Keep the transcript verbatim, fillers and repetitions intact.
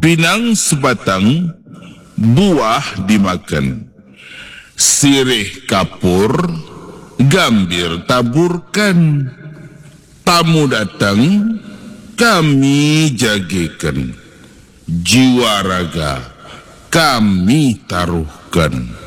pinang sebatang buah dimakan, sirih kapur gambir taburkan, tamu datang kami jagikan, jiwa raga kami taruhkan.